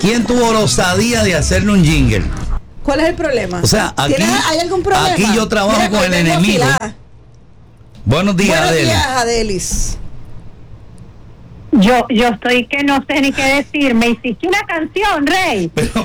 ¿Quién tuvo la osadía de hacerle un jingle? ¿Cuál es el problema? O sea, aquí, ¿hay algún problema? aquí yo trabajo Mira, con hoy el vengo enemigo. afilada. Buenos días, Buenos Adeli. días, Adelis. Yo estoy que no sé ni qué decir. Me hiciste una canción, Rey. Pero